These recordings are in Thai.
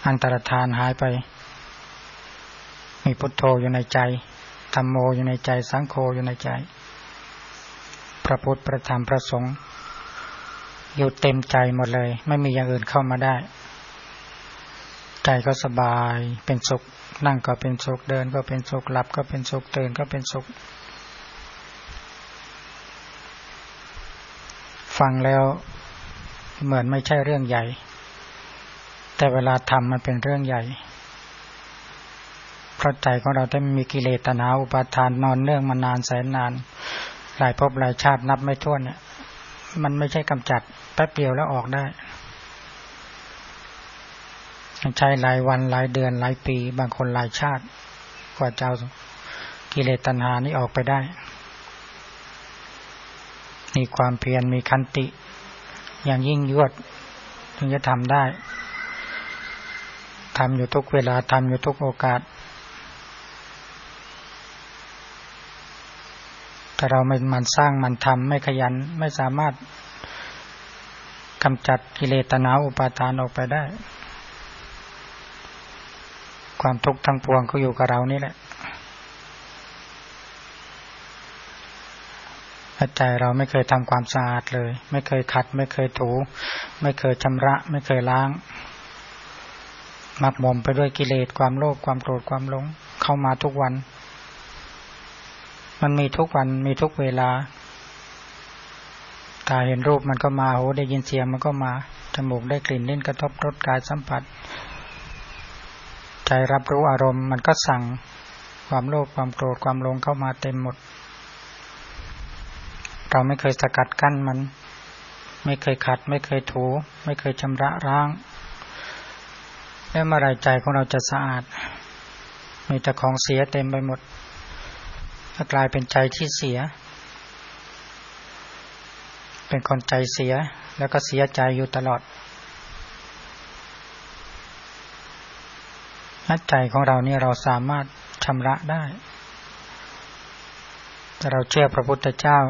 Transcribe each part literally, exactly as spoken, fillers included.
อันตรธานหายไปมีพุทโธอยู่ในใจธัมโมอยู่ในใจสังโฆอยู่ในใจพระพุทธพระธรรมพระสงฆ์อยู่เต็มใจหมดเลยไม่มีอย่างอื่นเข้ามาได้ใจก็สบายเป็นสุขนั่งก็เป็นสุขเดินก็เป็นสุขหลับก็เป็นสุขตื่นก็เป็นสุขฟังแล้วเหมือนไม่ใช่เรื่องใหญ่แต่เวลาทำมันเป็นเรื่องใหญ่เพราะใจของเราได้มีกิเลสตัณหาอุปาทานนอนเนื่องมานานแสนนานหลายภพหลายชาตินับไม่ถ้วนเนี่ยมันไม่ใช่กำจัดแป๊บเดียวแล้วออกได้ใช้หลายวันหลายเดือนหลายปีบางคนหลายชาติกว่าจะเอากิเลสตัณหานี้ออกไปได้มีความเพียรมีขันติอย่างยิ่งยวดถึงจะทำได้ทำอยู่ทุกเวลาทำอยู่ทุกโอกาสแต่เราไม่มันสร้างมันทำไม่ขยันไม่สามารถกำจัดกิเลสตัณหาอุปาทานออกไปได้ความทุกข์ทั้งปวงก็อยู่กับเรานี่แหละใจเราไม่เคยทำความสะอาดเลยไม่เคยขัดไม่เคยถูไม่เคยชำระไม่เคยล้างหมักหมมไปด้วยกิเลสความโลภความโกรธความหลงเข้ามาทุกวันมันมีทุกวันมีทุกเวลาตาเห็นรูปมันก็มาหูได้ยินเสียงมันก็มาจมูกได้กลิ่นลิ้นกระทบรสกายสัมผัสใจรับรู้อารมณ์มันก็สั่งความโลภความโกรธความหลงเข้ามาเต็มหมดเราไม่เคยสกัดกั้นมันไม่เคยขัดไม่เคยถูไม่เคยชำระล้างแล้วเมื่อไรใจของเราจะสะอาดมีแต่ของเสียเต็มไปหมดก็กลายเป็นใจที่เสียเป็นคนใจเสียแล้วก็เสียใจอยู่ตลอดใจของเรานี่เราสามารถชำระได้แต่เราเชื่อพระพุทธเจ้า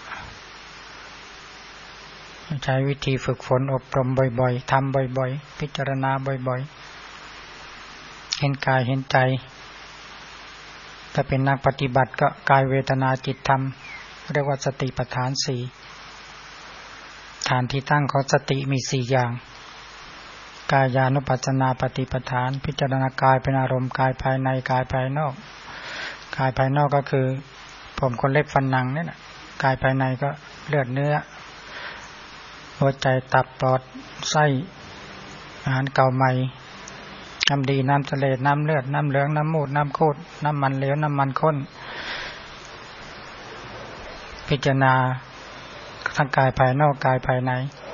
ใช้วิธีฝึกฝนอบรมบ่อยๆทำบ่อยๆพิจารณาบ่อยๆเห็นกายเห็นใจถ้าเป็นนักปฏิบัติก็กายเวทนาจิตธรรมเรียกว่าสติปัฏฐานสี่ฐานที่ตั้งของสติมีสี่อย่างกายานุปัสสนาปฏิปทานพิจารณากายเป็นอารมณ์กายภายในกายภายนอกกายภายนอกก็คือผมขนเล็บฟันหนังนี่แหละกายภายในก็เลือดเนื้อหัวใจตับปอดไส้อาหารเก่าใหม่น้ำดีน้ำทะเลน้ำเลือดน้ำเหลืองน้ำมูดน้ำโคตรน้ำมันเหลวน้ำมันข้นพิจารณาทั้งกายภายนอกกายภายใน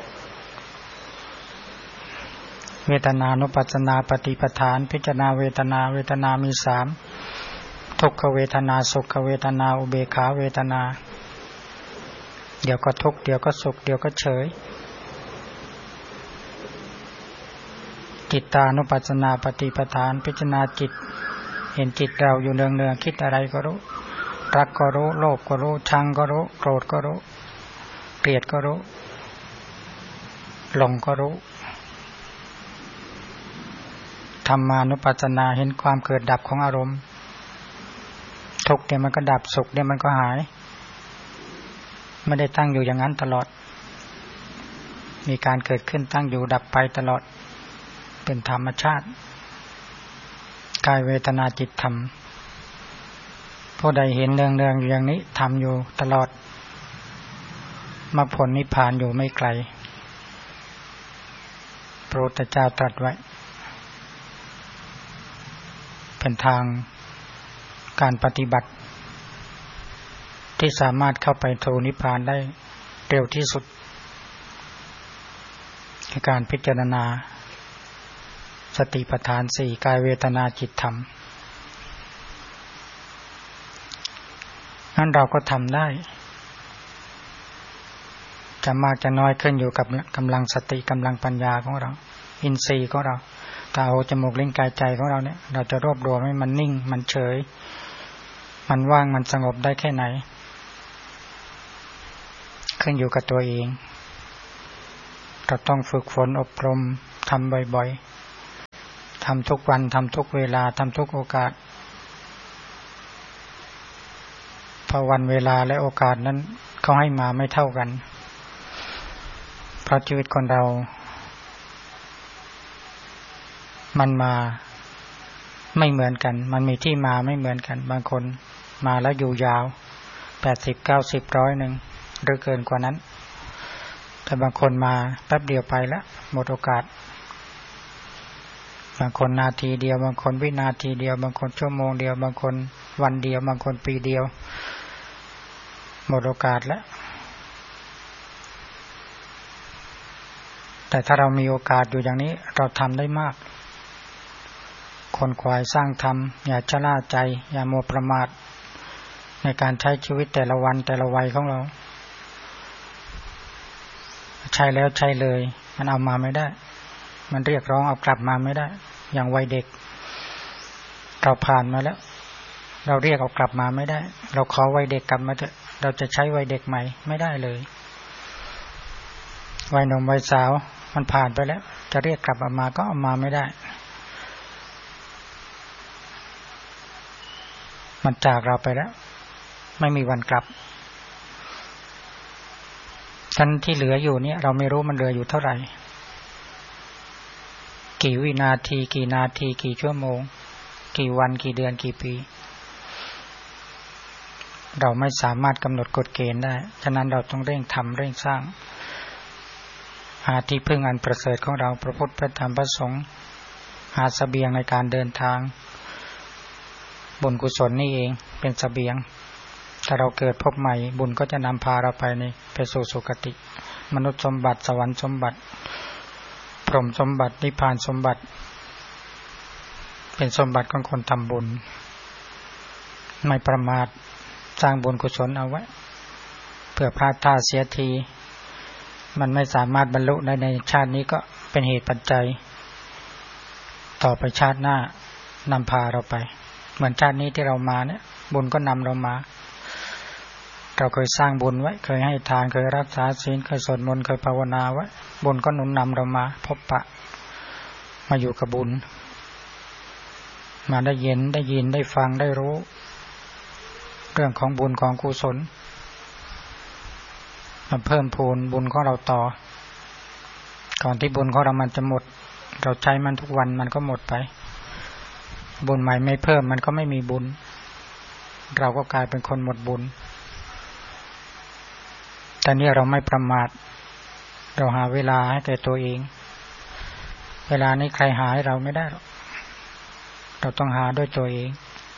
เวทนานุปัสสนาปฏิปทานพิจารณาเวทนาเวทนามีสามทุกขเวทนาสุขเวทนาอุเบกขาเวทนาเดี๋ยวก็ทุกข์เดี๋ยวก็สุขเดี๋ยวก็เฉยจิตตานุปัสสนาปฏิปทานพิจารณาจิตเห็นจิตเราอยู่เนืองๆคิดอะไรก็รู้รักก็รู้โลภก็รู้ชังก็รู้โกรธก็รู้เกลียดก็รู้หลงก็รู้ธรรมานุปัสสนาเห็นความเกิดดับของอารมณ์ทุกข์เนี่ยมันก็ดับสุขเนี่ยมันก็หายไม่ได้ตั้งอยู่อย่างนั้นตลอดมีการเกิดขึ้นตั้งอยู่ดับไปตลอดเป็นธรรมชาติกายเวทนาจิตธรรมผู้ใดเห็นเรื่องๆอยู่อย่างนี้ทำอยู่ตลอดมรรคผลนิพพานอยู่ไม่ไกลพระพุทธเจ้าตรัสไว้เป็นทางการปฏิบัติที่สามารถเข้าไปสู่นิพพานได้เร็วที่สุดในการพิจารณาสติปัฏฐานสี่กายเวทนาจิตธรรมนั้นเราก็ทำได้จะมากจะน้อยขึ้นอยู่กับกำลังสติกำลังปัญญาของเราอินทรีย์ของเราตาหูจมูกลิ้นกายใจของเราเนี่ยเราจะรวบรวมให้มันนิ่งมันเฉยมันว่างมันสงบได้แค่ไหนขึ้นอยู่กับตัวเองเราต้องฝึกฝนอบรมทำบ่อยทำทุกวันทำทุกเวลาทำทุกโอกาสเพราะวันเวลาและโอกาสนั้นเขาให้มาไม่เท่ากันเพราะชีวิตคนเรามันมาไม่เหมือนกันมันมีที่มาไม่เหมือนกันบางคนมาแล้วอยู่ยาวแปดสิบ เก้าสิบ ร้อยนึงหรือเกินกว่านั้นแต่บางคนมาแป๊บเดียวไปแล้วหมดโอกาสบางคนนาทีเดียวบางคนวินาทีเดียวบางคนชั่วโมงเดียวบางคนวันเดียวบางคนปีเดียวหมดโอกาสแล้วแต่ถ้าเรามีโอกาสอยู่อย่างนี้เราทำได้มากคนขวายสร้างธรรมอย่าชะล่าใจอย่ามัวประมาทในการใช้ชีวิตแต่ละวันแต่ละวัยของเราใช้แล้วใช้เลยมันเอามาไม่ได้มันเรียกร้องเอากลับมาไม่ได้อย่างวัยเด็กเราผ่านมาแล้วเราเรียกเอากลับมาไม่ได้เราขอวัยเด็กกลับมาเถอะเราจะใช้วัยเด็กใหม่ไม่ได้เลยวัยหนุ่มวัยสาวมันผ่านไปแล้วจะเรียกกลับมาก็เอามาไม่ได้มันจากเราไปแล้วไม่มีวันกลับชั้นที่เหลืออยู่เนี่ยเราไม่รู้มันเหลืออยู่เท่าไหร่กี่วินาทีกี่นาทีกี่ชั่วโมงกี่วันกี่เดือนกี่ปีเราไม่สามารถกำหนดกฎเกณฑ์ได้ฉะนั้นเราต้องเร่งทำเร่งสร้างหาที่พึ่งอันประเสริฐของเราพระพุทธพระธรรมพระสงฆ์หาเสบียงในการเดินทางบุญกุศลนี่เองเป็นเสบียงถ้าเราเกิดพบใหม่บุญก็จะนำพาเราไปในไปสู่สุคติมนุษย์สมบัติสวรรค์สมบัติพรหมสมบัตินิพพานสมบัติเป็นสมบัติของคนทำบุญไม่ประมาทสร้างบุญกุศลเอาไว้เพื่อพลาดท่าเสียทีมันไม่สามารถบรรลุได้ในชาตินี้ก็เป็นเหตุปัจจัยต่อไปชาติหน้านำพาเราไปเหมือนชาตินี้ที่เรามาเนี่ยบุญก็นำเรามาเราเคยสร้างบุญไว้เคยให้ทานเคยรักษาศีลเคยสวดมนต์เคยภาวนาไว้บุญก็หนุนนำเรามาพบปะมาอยู่กับบุญมาได้เห็นได้ยินได้ฟังได้รู้เรื่องของบุญของกุศลมาเพิ่มพูนบุญของเราต่อก่อนที่บุญของเรามันจะหมดเราใช้มันทุกวันมันก็หมดไปบุญใหม่ไม่เพิ่มมันก็ไม่มีบุญเราก็กลายเป็นคนหมดบุญแต่นี่เราไม่ประมาทเราหาเวลาให้แก่ตัวเองเวลานี้ใครหาให้เราไม่ได้หรอกเราต้องหาด้วยตัวเอง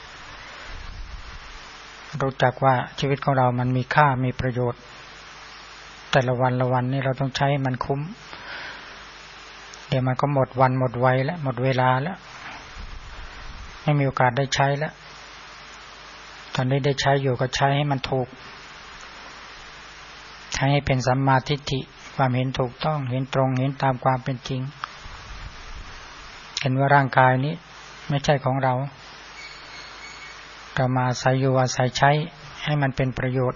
รู้จักว่าชีวิตของเรามันมีค่ามีประโยชน์แต่ละวันละวันนี้เราต้องใช้ให้มันคุ้มเดี๋ยวมันก็หมดวันหมดวัยแล้วหมดเวลาแล้วไม่มีโอกาสได้ใช้แล้วตอนนี้ได้ใช้อยู่ก็ใช้ให้มันถูกใช้ให้เป็นสัมมาทิฏฐิความเห็นถูกต้องเห็นตรงเห็นตามความเป็นจริงเห็นว่าร่างกายนี้ไม่ใช่ของเราเรามาอาศัยอยู่อาศัยใช้ให้มันเป็นประโยชน์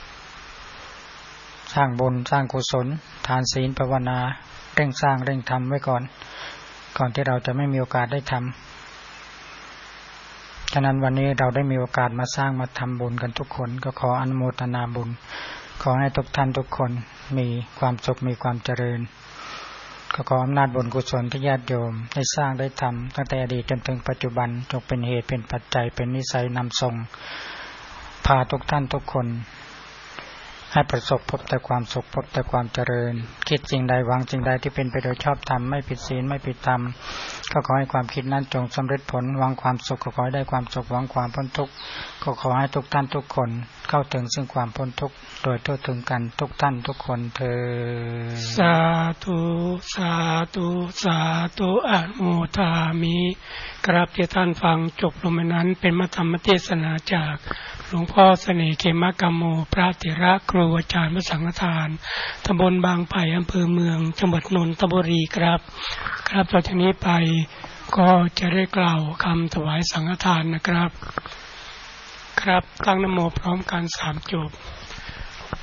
สร้างบุญสร้างกุศลทานศีลภาวนาเร่งสร้างเร่งทำไว้ก่อนก่อนที่เราจะไม่มีโอกาสได้ทำฉะนั้นวันนี้เราได้มีโอกาสมาสร้างมาทำบุญกันทุกคนก็ขออนุโมทนาบุญขอให้ทุกท่านทุกคนมีความสุขมีความเจริญก็ขออำนาจบุญกุศลที่ญาติโยมได้สร้างได้ทำตั้งแต่อดีตจนถึงปัจจุบันจงเป็นเหตุเป็นปัจจัยเป็นนิสัยนำส่งพาทุกท่านทุกคนให้ประสบพบแต่ความสุขพบแต่ความเจริญคิดสิ่งใดหวังสิ่งใดที่เป็นไปโดยชอบธรรมไม่ผิดศีลไม่ผิดธรรมก็ขอให้ความคิดนั้นจงสำเร็จผลหวังความสุขก็ขอให้ได้ความสุขหวังความพ้นทุกข์ก็ขอให้ทุกท่านทุกคนเข้าถึงซึ่งความพ้นทุกข์โดยทั่วถึงกันทุกท่านทุกคนเทอญสาธุสาธุสาธุอนุโมทามิครับที่ท่านฟังจบลงไปนั้นเป็นมัทธรรมเทศนาจากหลวงพ่อเสน่ห์เขมกัมโมพระเถระครูอาจารย์พระสังฆทานตำบลบางไผ่อำเภอเมืองจังหวัดนนทบุรีครับครับต่อจากนี้ไปก็จะได้กล่าวคำถวายสังฆทานนะครับครับตั้งนะโมพร้อมกันสามจบ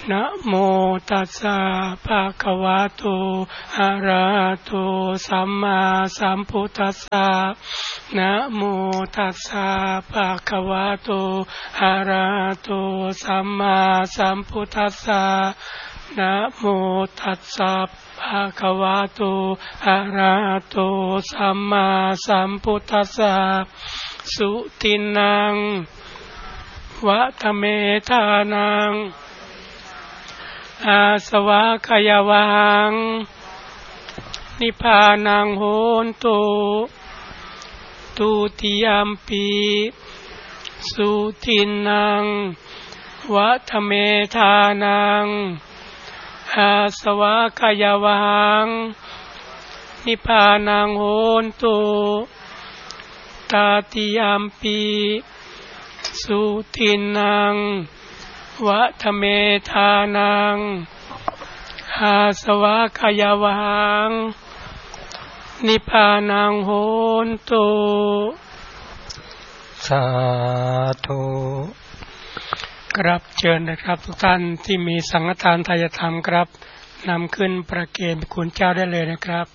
นะโมตัสสะภะคะวะโตอะระหะโตสัมมาสัมพุทธัสสะนะโมตัสสะภะคะวะโตอะระหะโตสัมมาสัมพุทธัสสะนะโมตัสสะภะคะวะโตอะระหะโตสัมมาสัมพุทธัสสะสุตินังวัฏเมธานังอาสวะขยวังนิพพานังโหนตุตุติยัมปิสุตินังวัฏเมธานังอาสวะขยวังนิพพานังโหนตุตาติยัมปิสุตินังวัฏเมธานังอาสวะขยวังนิพพานังโหนตุสาธุครับเชิญนะครับทุกท่านที่มีสังฆทานทายธรรมครับนำขึ้นประเคนคุณเจ้าได้เลยนะครับ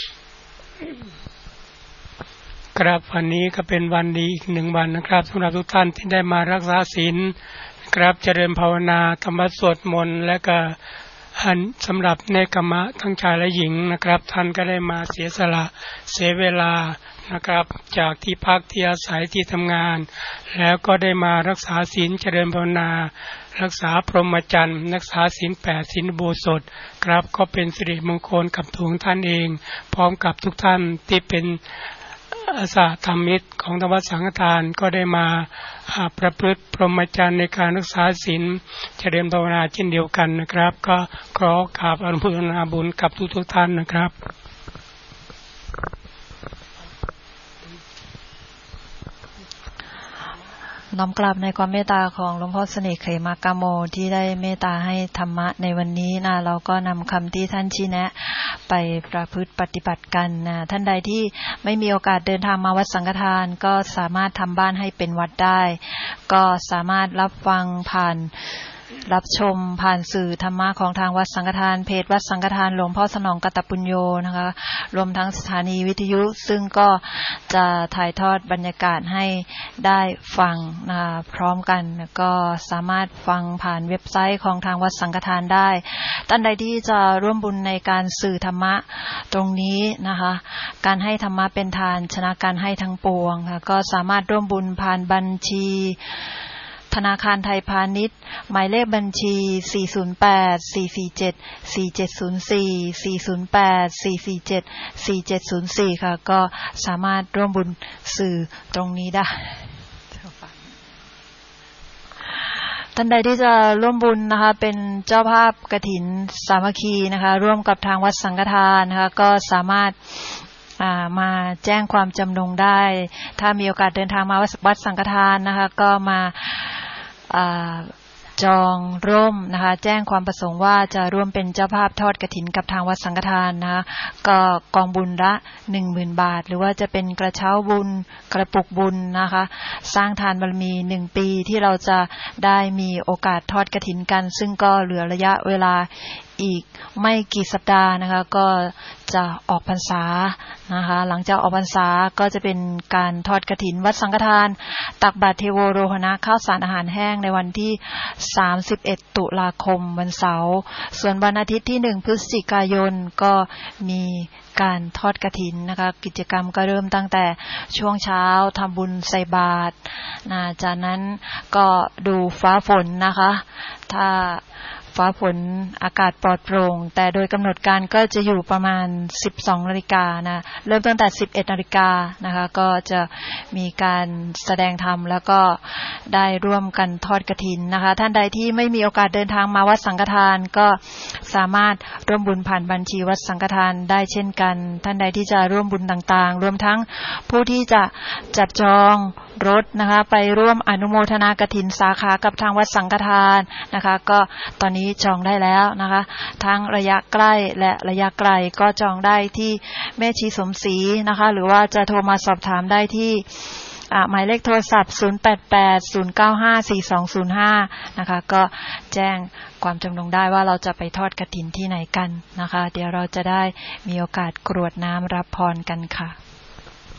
ครับวันนี้ก็เป็นวันดีอีกหนึ่งวันนะครับสำหรับทุกท่านที่ได้มารักษาศีลครับเจริญภาวนาธรรมสวดมนต์และก็อันสำหรับเนกขมะทั้งชายและหญิงนะครับท่านก็ได้มาเสียสละเสียเวลานะครับจากที่พักที่อาศัยที่ทำงานแล้วก็ได้มารักษาศีลเจริญภาวนารักษาพรหมจรรย์รักษาศีลแปดศีลอุโบสถครับก็เป็นสิริมงคลกับตัวท่านเองพร้อมกับทุกท่านที่เป็นอาสาธรรมิตรของธรรมสังฆทานก็ได้มาประพฤติพรหมจรรย์ในการรักษาศีลเจริญภาวนาเช่นเดียวกันนะครับก็ขอกราบอนุโมทนาบุญกับทุกๆท่านนะครับน้อมกราบในความเมตตาของหลวงพ่อเสน่ห์เขมากาโมที่ได้เมตตาให้ธรรมะในวันนี้นะเราก็นำคำที่ท่านชี้แนะไปประพฤติปฏิบัติกันนะท่านใดที่ไม่มีโอกาสเดินทางมาวัดสังฆทานก็สามารถทำบ้านให้เป็นวัดได้ก็สามารถรับฟังผ่านรับชมผ่านสื่อธรรมะของทางวัดสังฆทานเพจวัดสังฆทานหลวงพ่อสนองกตปุญโญนะคะรวมทั้งสถานีวิทยุซึ่งก็จะถ่ายทอดบรรยากาศให้ได้ฟังนะคะพร้อมกันก็สามารถฟังผ่านเว็บไซต์ของทางวัดสังฆทานได้ท่านใดที่จะร่วมบุญในการสื่อธรรมะตรงนี้นะคะการให้ธรรมะเป็นทานชนะการให้ทั้งปวงค่ะก็สามารถร่วมบุญผ่านบัญชีธนาคารไทยพาณิชย์หมายเลขบัญชีสี่ ศูนย์ แปด สี่ สี่ เจ็ด สี่ เจ็ด ศูนย์ สี่ สี่ ศูนย์ แปด สี่ สี่ เจ็ด สี่ เจ็ด ศูนย์ สี่ค่ะก็สามารถร่วมบุญสื่อตรงนี้ได้ท่านใดที่จะร่วมบุญนะคะเป็นเจ้าภาพกฐินสามัคคีนะคะร่วมกับทางวัดสังฆทานนะคะก็สามารถมาแจ้งความจำนงได้ถ้ามีโอกาสเดินทางมาวัดสังฆทานนะคะก็มาจองร่มนะคะแจ้งความประสงค์ว่าจะร่วมเป็นเจ้าภาพทอดกฐินกับทางวัดสังฆทานนะคะก็กองบุญละ หนึ่งหมื่น บาทหรือว่าจะเป็นกระเช้าบุญกระปุกบุญนะคะสร้างทานบารมีหนึ่งปีที่เราจะได้มีโอกาสทอดกฐินกันซึ่งก็เหลือระยะเวลาอีกไม่กี่สัปดาห์นะคะก็จะออกพรรษานะคะหลังจากออกพรรษาก็จะเป็นการทอดกฐินวัดสังฆทานตักบาตรเทโวโรหณะข้าวสารอาหารแห้งในวันที่สามสิบเอ็ดตุลาคมวันเสาร์ส่วนวันอาทิตย์ที่หนึ่งพฤศจิกายนก็มีการทอดกฐินนะคะกิจกรรมก็เริ่มตั้งแต่ช่วงเช้าทำบุญใส่บาตรนะจากนั้นก็ดูฟ้าฝนนะคะถ้าฟ้าฝนอากาศปลอดโปร่งแต่โดยกำหนดการก็จะอยู่ประมาณ สิบสองนาฬิกานะเริ่มตั้งแต่ สิบเอ็ดนาฬิกานะคะก็จะมีการแสดงธรรมแล้วก็ได้ร่วมกันทอดกฐินนะคะท่านใดที่ไม่มีโอกาสเดินทางมาวัดสังฆทานก็สามารถร่วมบุญผ่านบัญชีวัดสังฆทานได้เช่นกันท่านใดที่จะร่วมบุญต่างๆรวมทั้งผู้ที่จะจับจองรถนะคะไปร่วมอนุโมทนากฐินสาขากับทางวัดสังฆทานนะคะก็ตอนนี้จองได้แล้วนะคะทั้งระยะใกล้และระยะไกลก็จองได้ที่แม่ชีสมศรีนะคะหรือว่าจะโทรมาสอบถามได้ที่อ่าหมายเลขโทรศัพท์ศูนย์ แปด แปด ศูนย์ เก้า ห้า สี่ สอง ศูนย์ ห้านะคะก็แจ้งความจำนงได้ว่าเราจะไปทอดกฐินที่ไหนกันนะคะเดี๋ยวเราจะได้มีโอกาสกรวดน้ำรับพรกันค่ะ